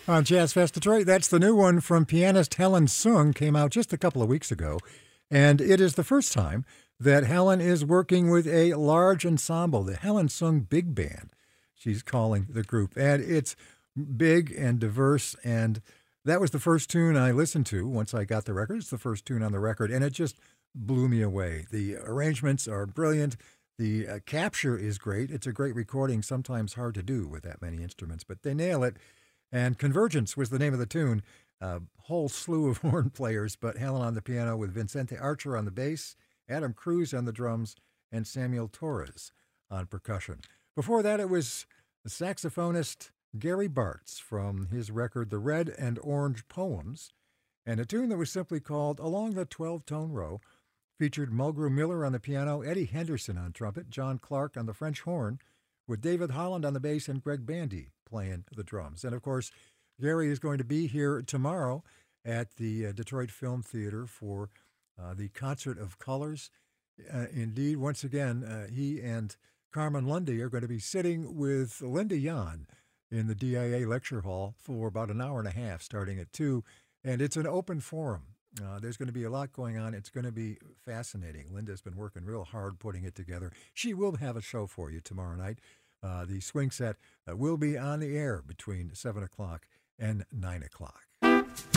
On Jazz Fest Detroit, that's the new one from pianist Helen Sung, came out just a couple of weeks ago. And it is the first time that Helen is working with a large ensemble, the Helen Sung Big Band, she's calling the group. And it's big and diverse. And that was the first tune I listened to once I got the record. It's the first tune on the record. And it just blew me away. The arrangements are brilliant. The capture is great. It's a great recording, sometimes hard to do with that many instruments, but they nail it. And Convergence was the name of the tune. A whole slew of horn players, but Helen on the piano with Vincente Archer on the bass, Adam Cruz on the drums, and Samuel Torres on percussion. Before that, it was the saxophonist Gary Bartz from his record The Red and Orange Poems, and a tune that was simply called Along the 12-Tone Row. Featured Mulgrew Miller on the piano, Eddie Henderson on trumpet, John Clark on the French horn, with David Holland on the bass and Greg Bandy playing the drums. And, of course, Gary is going to be here tomorrow at the Detroit Film Theater for the Concert of Colors. Indeed, once again, he and Carmen Lundy are going to be sitting with Linda Yan in the DIA Lecture Hall for about an hour and a half, starting at 2. And it's an open forum. There's going to be a lot going on. It's going to be fascinating. Linda's been working real hard putting it together. She will have a show for you tomorrow night. The swing set will be on the air between 7 o'clock and 9 o'clock.